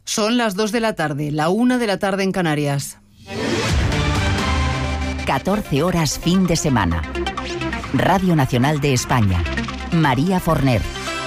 Son las 2 de la tarde, la 1 de la tarde en Canarias. 14 horas fin de semana. Radio Nacional de España. María Forner.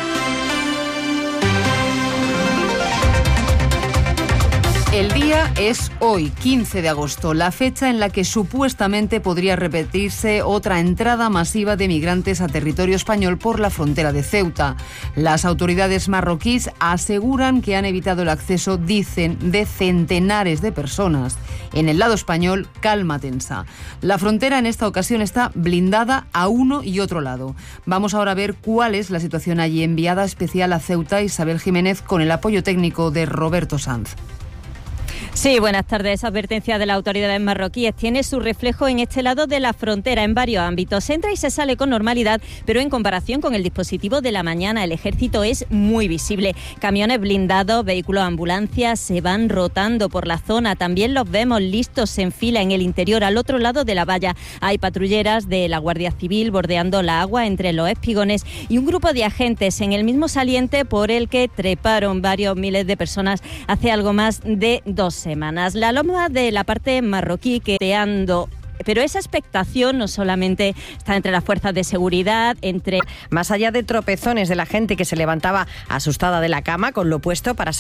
El día es hoy, 15 de agosto, la fecha en la que supuestamente podría repetirse otra entrada masiva de migrantes a territorio español por la frontera de Ceuta. Las autoridades marroquíes aseguran que han evitado el acceso, dicen, de centenares de personas. En el lado español, calma tensa. La frontera en esta ocasión está blindada a uno y otro lado. Vamos ahora a ver cuál es la situación allí. Enviada especial a Ceuta, Isabel Jiménez, con el apoyo técnico de Roberto Sanz. Sí, buenas tardes. Esa advertencia de las autoridades marroquíes tiene su reflejo en este lado de la frontera en varios ámbitos. Se entra y se sale con normalidad, pero en comparación con el dispositivo de la mañana, el ejército es muy visible. Camiones blindados, vehículos ambulancias se van rotando por la zona. También los vemos listos en fila en el interior, al otro lado de la valla. Hay patrulleras de la Guardia Civil bordeando la agua entre los espigones y un grupo de agentes en el mismo saliente por el que treparon varios miles de personas hace algo más de 2 semanas. La loma de la parte marroquí creando. Pero esa expectación no solamente está entre las fuerzas de seguridad, más allá de tropezones de la gente que se levantaba asustada de la cama con lo puesto para